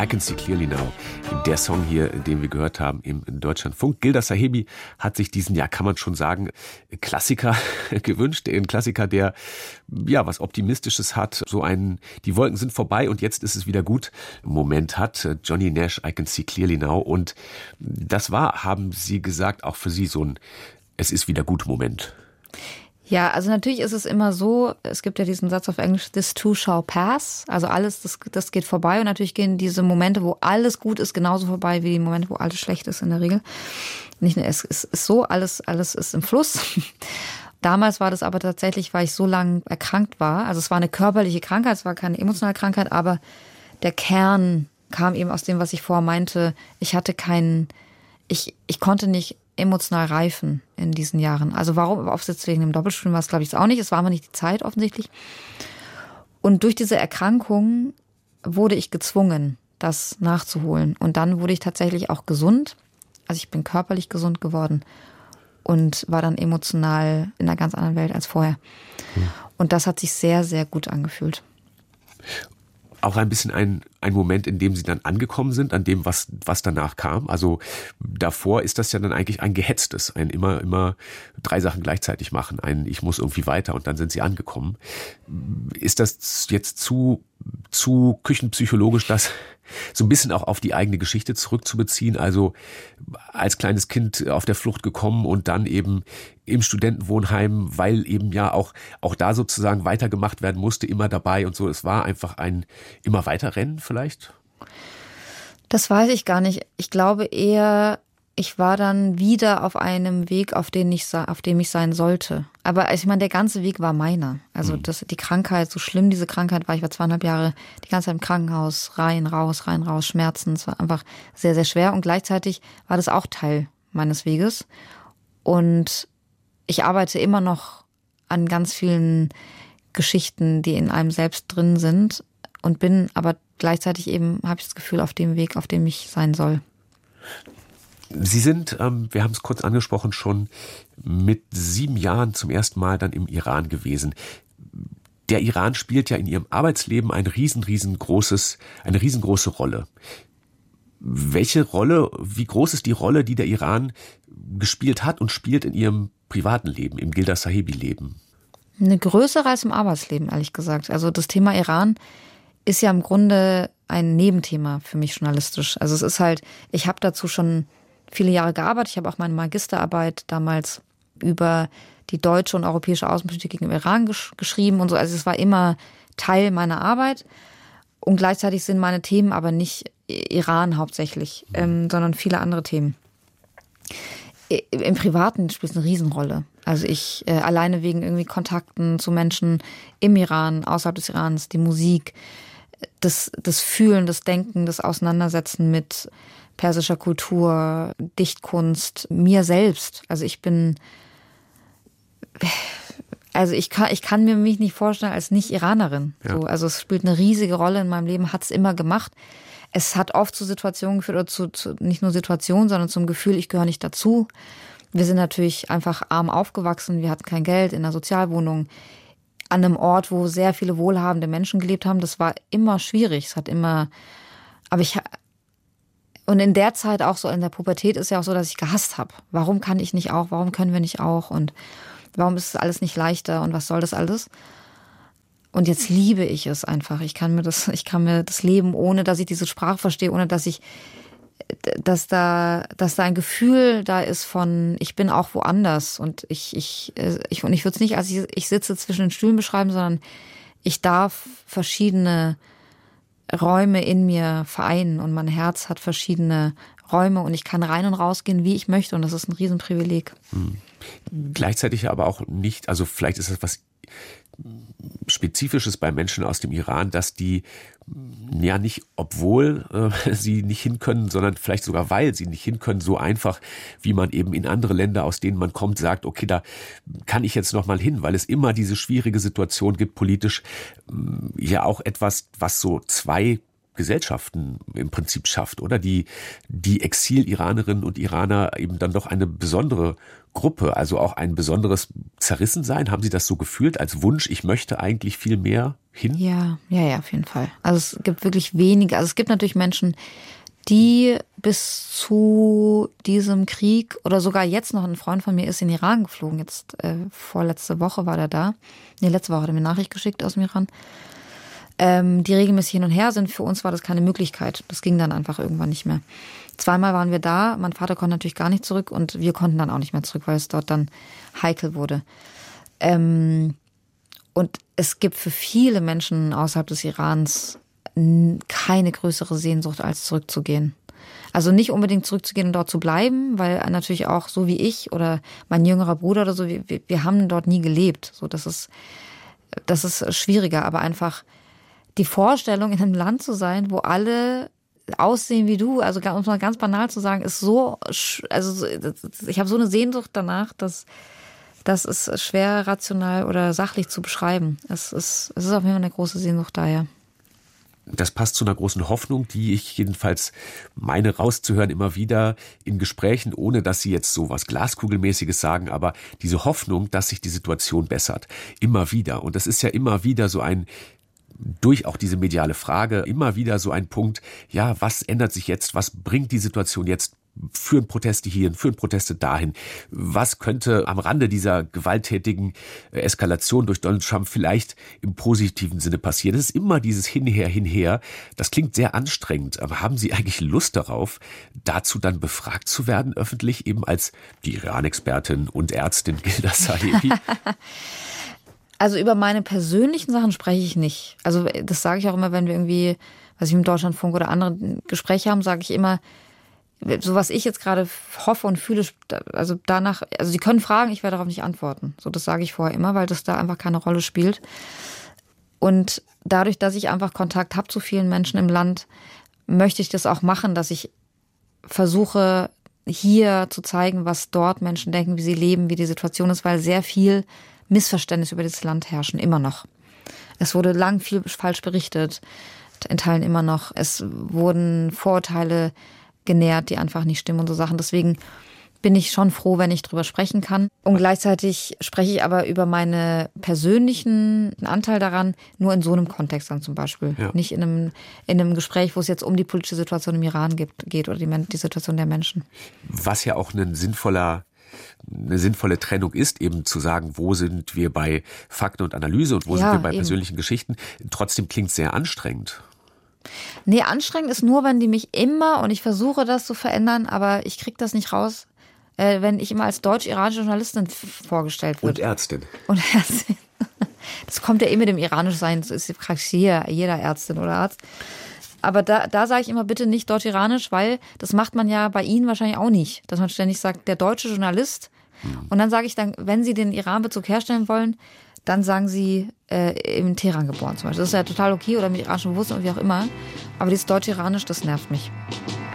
I Can See Clearly Now. Der Song hier, den wir gehört haben im Deutschlandfunk. Gilda Sahebi hat sich diesen, ja, kann man schon sagen, Klassiker gewünscht. Ein Klassiker, der, ja, was Optimistisches hat. So ein, die Wolken sind vorbei und jetzt ist es wieder gut. Moment hat Johnny Nash, I Can See Clearly Now. Und das war, haben Sie gesagt, auch für Sie so ein Es ist wieder gut Moment. Ja, also natürlich ist es immer so, es gibt ja diesen Satz auf Englisch, this too shall pass, also alles, das geht vorbei und natürlich gehen diese Momente, wo alles gut ist, genauso vorbei wie die Momente, wo alles schlecht ist in der Regel. Nicht nur, es ist so, alles ist im Fluss. Damals war das aber tatsächlich, weil ich so lange erkrankt war, also es war eine körperliche Krankheit, es war keine emotionale Krankheit, aber der Kern kam eben aus dem, was ich vorher meinte, ich konnte nicht emotional reifen in diesen Jahren. Also warum, ob es jetzt wegen dem Doppelstudium war es, glaube ich, auch nicht. Es war aber nicht die Zeit offensichtlich. Und durch diese Erkrankung wurde ich gezwungen, das nachzuholen. Und dann wurde ich tatsächlich auch gesund. Also ich bin körperlich gesund geworden und war dann emotional in einer ganz anderen Welt als vorher. Und das hat sich sehr, sehr gut angefühlt. Auch ein bisschen ein Moment, in dem Sie dann angekommen sind, an dem, was danach kam. Also davor ist das ja dann eigentlich ein gehetztes, ein immer 3 Sachen gleichzeitig machen. Ich muss irgendwie weiter und dann sind Sie angekommen. Ist das jetzt zu küchenpsychologisch, das so ein bisschen auch auf die eigene Geschichte zurückzubeziehen? Also als kleines Kind auf der Flucht gekommen und dann eben im Studentenwohnheim, weil eben ja auch da sozusagen weitergemacht werden musste, immer dabei und so. Es war einfach ein immer weiter Rennen vielleicht? Das weiß ich gar nicht. Ich glaube eher, ich war dann wieder auf einem Weg, auf dem ich sein sollte. Aber ich meine, der ganze Weg war meiner. Also die Krankheit, so schlimm diese Krankheit war, ich war 2,5 Jahre die ganze Zeit im Krankenhaus, rein, raus, Schmerzen. Es war einfach sehr, sehr schwer und gleichzeitig war das auch Teil meines Weges. Und ich arbeite immer noch an ganz vielen Geschichten, die in einem selbst drin sind und bin aber gleichzeitig eben, habe ich das Gefühl, auf dem Weg, auf dem ich sein soll. Sie sind, wir haben es kurz angesprochen, schon mit 7 Jahren zum ersten Mal dann im Iran gewesen. Der Iran spielt ja in Ihrem Arbeitsleben eine riesengroße Rolle. Wie groß ist die Rolle, die der Iran gespielt hat und spielt in Ihrem privaten Leben, im Gilda Sahebi-Leben? Eine größere als im Arbeitsleben, ehrlich gesagt. Also das Thema Iran ist ja im Grunde ein Nebenthema für mich journalistisch. Also es ist halt, ich habe dazu schon viele Jahre gearbeitet. Ich habe auch meine Magisterarbeit damals über die deutsche und europäische Außenpolitik gegen den Iran geschrieben und so. Also es war immer Teil meiner Arbeit. Und gleichzeitig sind meine Themen aber nicht Iran hauptsächlich, sondern viele andere Themen. Im Privaten spielt es eine Riesenrolle. Also ich alleine wegen irgendwie Kontakten zu Menschen im Iran, außerhalb des Irans, die Musik, das Fühlen, das Denken, das Auseinandersetzen mit persischer Kultur, Dichtkunst, mir selbst. Also ich kann mir mich nicht vorstellen als Nicht-Iranerin. Ja. So, also es spielt eine riesige Rolle in meinem Leben, hat es immer gemacht. Es hat oft zu Situationen geführt, oder zu nicht nur Situationen, sondern zum Gefühl, ich gehöre nicht dazu. Wir sind natürlich einfach arm aufgewachsen, wir hatten kein Geld, in einer Sozialwohnung, an einem Ort, wo sehr viele wohlhabende Menschen gelebt haben. Das war immer schwierig. Und in der Zeit auch so, in der Pubertät ist ja auch so, dass ich gehasst habe. Warum kann ich nicht auch? Warum können wir nicht auch? Und warum ist es alles nicht leichter? Und was soll das alles? Und jetzt liebe ich es einfach. Ich kann mir das Leben, ohne dass ich diese Sprache verstehe, ohne dass da ein Gefühl da ist von, ich bin auch woanders. Und ich würde es nicht als ich sitze zwischen den Stühlen beschreiben, sondern ich darf verschiedene Räume in mir vereinen und mein Herz hat verschiedene Räume und ich kann rein und rausgehen, wie ich möchte und das ist ein Riesenprivileg. Gleichzeitig aber auch nicht, also vielleicht ist das was Spezifisches bei Menschen aus dem Iran, dass die ja nicht, obwohl sie nicht hinkönnen, sondern vielleicht sogar, weil sie nicht hinkönnen, so einfach, wie man eben in andere Länder, aus denen man kommt, sagt, okay, da kann ich jetzt noch mal hin, weil es immer diese schwierige Situation gibt, politisch ja auch etwas, was so 2 Gesellschaften im Prinzip schafft, oder? Die Exil-Iranerinnen und Iraner eben dann doch eine besondere Gruppe, also auch ein besonderes Zerrissensein. Haben Sie das so gefühlt als Wunsch, ich möchte eigentlich viel mehr hin? Ja, auf jeden Fall. Also es gibt wirklich wenige, also es gibt natürlich Menschen, die bis zu diesem Krieg oder sogar jetzt noch, ein Freund von mir ist in den Iran geflogen, jetzt vorletzte Woche war der da. Nee, letzte Woche hat er mir eine Nachricht geschickt aus dem Iran. Die regelmäßig hin und her sind. Für uns war das keine Möglichkeit. Das ging dann einfach irgendwann nicht mehr. Zweimal waren wir da. Mein Vater konnte natürlich gar nicht zurück und wir konnten dann auch nicht mehr zurück, weil es dort dann heikel wurde. Und es gibt für viele Menschen außerhalb des Irans keine größere Sehnsucht, als zurückzugehen. Also nicht unbedingt zurückzugehen und dort zu bleiben, weil natürlich auch so wie ich oder mein jüngerer Bruder oder so, wir haben dort nie gelebt. So, das ist schwieriger, aber einfach die Vorstellung, in einem Land zu sein, wo alle aussehen wie du, also um es mal ganz banal zu sagen, ist so, also ich habe so eine Sehnsucht danach, dass das ist schwer rational oder sachlich zu beschreiben. Es ist auf jeden Fall eine große Sehnsucht daher. Das passt zu einer großen Hoffnung, die ich jedenfalls meine rauszuhören immer wieder in Gesprächen, ohne dass Sie jetzt so was Glaskugelmäßiges sagen, aber diese Hoffnung, dass sich die Situation bessert, immer wieder. Und das ist ja immer wieder so durch auch diese mediale Frage, immer wieder so ein Punkt, ja, was ändert sich jetzt, was bringt die Situation jetzt? Führen Proteste hierhin, führen Proteste dahin? Was könnte am Rande dieser gewalttätigen Eskalation durch Donald Trump vielleicht im positiven Sinne passieren? Es ist immer dieses Hinher. Das klingt sehr anstrengend, aber haben Sie eigentlich Lust darauf, dazu dann befragt zu werden, öffentlich, eben als die Iran-Expertin und Ärztin Gilda Saevi? Also über meine persönlichen Sachen spreche ich nicht. Also das sage ich auch immer, wenn wir irgendwie, was ich im Deutschlandfunk oder andere Gespräche haben, sage ich immer, so was ich jetzt gerade hoffe und fühle, also danach, also Sie können fragen, ich werde darauf nicht antworten. So, das sage ich vorher immer, weil das da einfach keine Rolle spielt. Und dadurch, dass ich einfach Kontakt habe zu vielen Menschen im Land, möchte ich das auch machen, dass ich versuche, hier zu zeigen, was dort Menschen denken, wie sie leben, wie die Situation ist, weil sehr viel Missverständnis über dieses Land herrschen, immer noch. Es wurde lang viel falsch berichtet, in Teilen immer noch. Es wurden Vorurteile genährt, die einfach nicht stimmen und so Sachen. Deswegen bin ich schon froh, wenn ich drüber sprechen kann. Und gleichzeitig spreche ich aber über meinen persönlichen Anteil daran, nur in so einem Kontext dann zum Beispiel. Ja. Nicht in einem Gespräch, wo es jetzt um die politische Situation im Iran geht oder die Situation der Menschen. Was ja auch eine sinnvolle Trennung ist, eben zu sagen, wo sind wir bei Fakten und Analyse und wo sind wir bei persönlichen Geschichten. Trotzdem klingt es sehr anstrengend. Nee, anstrengend ist nur, wenn die mich immer, und ich versuche das zu verändern, aber ich kriege das nicht raus, wenn ich immer als deutsch-iranische Journalistin vorgestellt wird. Und Ärztin. Das kommt ja mit dem iranisch Sein, das ist praktisch jeder Ärztin oder Arzt. Aber da sage ich immer bitte nicht deutsch-iranisch, weil das macht man ja bei Ihnen wahrscheinlich auch nicht. Dass man ständig sagt, der deutsche Journalist. Und dann sage ich dann, wenn Sie den Iran-Bezug herstellen wollen, dann sagen Sie in Teheran geboren zum Beispiel. Das ist ja total okay oder mit iranischem Bewusstsein und wie auch immer. Aber dieses deutsch-iranisch, das nervt mich.